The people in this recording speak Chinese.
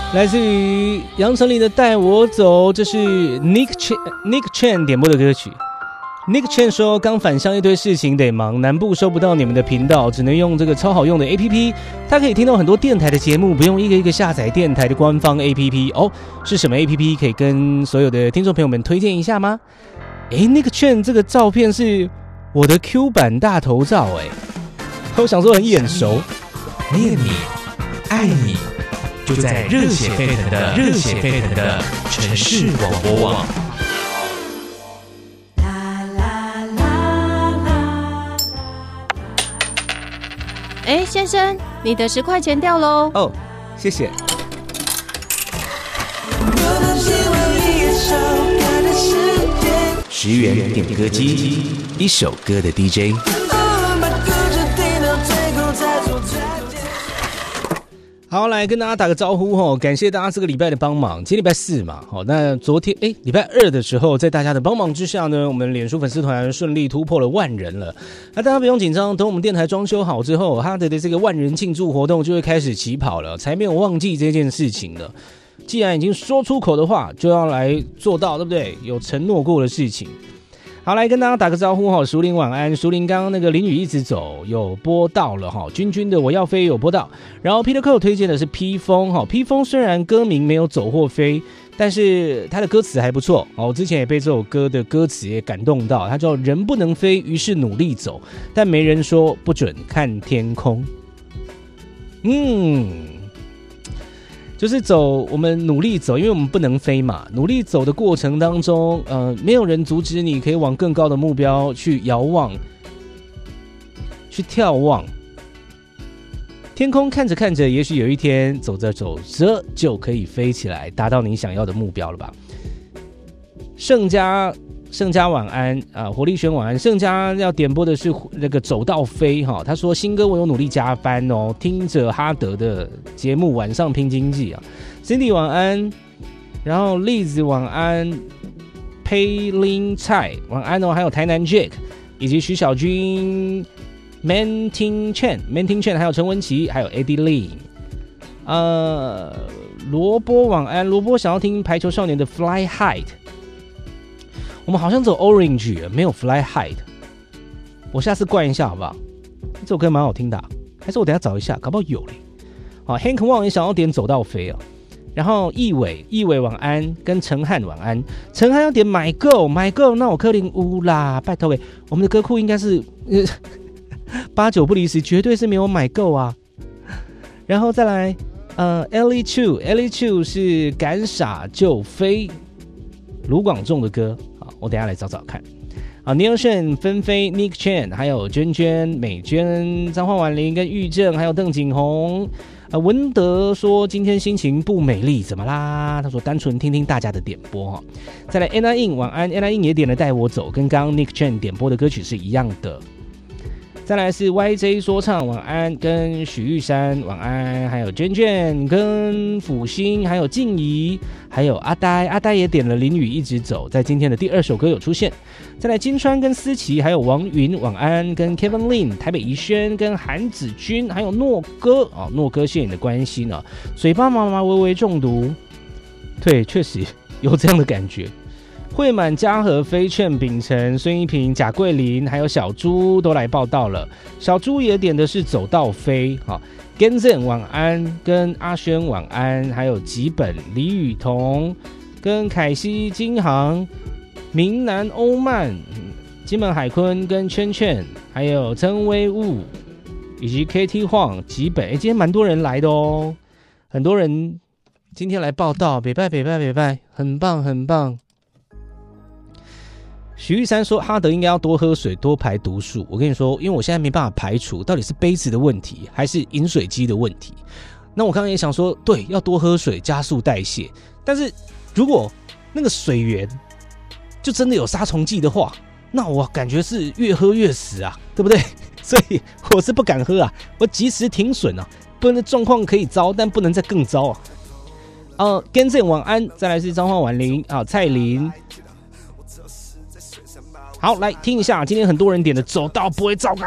来自于杨丞琳的《带我走》，这是 Nick Chen 点播的歌曲。Nick Chen 说，刚返乡一堆事情得忙，南部收不到你们的频道，只能用这个超好用的 APP， 他可以听到很多电台的节目，不用一个一个下载电台的官方 APP 哦。是什么 APP？ 可以跟所有的听众朋友们推荐一下吗？Nick Chen 这个照片是我的 Q 版大头照我想说很眼熟。 念你，爱你。就在热血沸腾的城市广播网。 先生，你的10块钱掉喽。 哦，谢谢。 10元点歌机，一首歌的 DJ。 好，来跟大家打个招呼感谢大家这个礼拜的帮忙。今天礼拜4嘛，那昨天礼拜2的时候，在大家的帮忙之下呢，我们脸书粉丝团顺利突破了10000人了。那大家不用紧张，等我们电台装修好之后，他的这个10000人庆祝活动就会开始起跑了，才没有忘记这件事情了。既然已经说出口的话，就要来做到，对不对？有承诺过的事情。好，来跟大家打个招呼淑玲晚安。淑玲刚刚那个淋雨一直走有播到了君君的我要飞有播到，然后 Peter Cole 推荐的是披风披风虽然歌名没有走或飞，但是他的歌词还不错我之前也被这首歌的歌词也感动到，他叫人不能飞，于是努力走，但没人说不准看天空。就是走，我们努力走，因为我们不能飞嘛。努力走的过程当中，没有人阻止你可以往更高的目标去遥望，去眺望。天空看着看着，也许有一天走着走着就可以飞起来，达到你想要的目标了吧？盛家晚安活力轩晚安。盛家要点播的是那个走到飞他说新歌我有努力加班听着哈德的节目晚上拼经济Cindy 晚安，然后栗子晚安，佩林菜晚安还有台南 Jake 以及徐小军 Manting Chen 还有陈文琪还有 Eddie Lee 萝卜晚安，萝卜想要听排球少年的 Fly High。我们好像只有 Orange 没有 Fly High， 我下次灌一下好不好？这首歌蛮好听的还是我等一下找一下，搞不好有嘞。Hank Wang 也想要点走到飞然后易伟晚安，跟陈汉晚安。陈汉要点 My Go， 那我柯林乌啦，拜托我们的歌库应该是8-9不离10，绝对是没有 My Go 然后再来Ellie Chu 是敢傻就飞，卢广仲的歌我等一下来找找看Neil Shen 纷飞 Nick Chen 还有娟娟美娟张焕婉玲跟玉正还有邓景洪文德说今天心情不美丽怎么啦？他说单纯听听大家的点播再来 Anna In 晚安， Anna In 也点了带我走，跟刚刚 Nick Chen 点播的歌曲是一样的。再来是 YJ 说唱晚安，跟许玉山晚安，还有娟娟跟辅星，还有静怡，还有阿呆也点了淋雨一直走，在今天的第2首歌有出现。再来金川跟思琪，还有王云晚安，跟 Kevin Lin 台北宜轩跟韩子君，还有诺哥诺哥谢你的关系呢，嘴巴妈妈微微中毒，对，确实有这样的感觉。惠满、嘉禾、飞券、秉承、孙一平、贾桂林，还有小猪都来报道了。小猪也点的是走到飞Genzen 晚安，跟阿轩晚安，还有吉本、李雨桐，跟凯西、金航、明南、欧曼、金门海坤跟圈圈，还有曾威物以及 KT 晃、吉本。今天蛮多人来的很多人今天来报道，北拜，很棒很棒。许玉山说哈德应该要多喝水，多排毒素。我跟你说，因为我现在没办法排除到底是杯子的问题还是饮水机的问题。那我刚刚也想说，对，要多喝水加速代谢，但是如果那个水源就真的有杀虫剂的话，那我感觉是越喝越死对不对？所以我是不敢喝我及时停损不然的状况可以糟，但不能再更糟跟正晚安。再来是彰化婉玲蔡琳。好，来听一下今天很多人点的走到不会糟糕